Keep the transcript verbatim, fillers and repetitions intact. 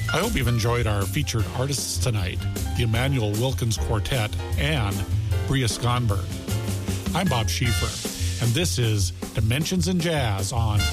I hope you've enjoyed our featured artists tonight, the Emmanuel Wilkins Quartet and Bria Skonberg. I'm Bob Schieffer, and this is Dimensions in Jazz on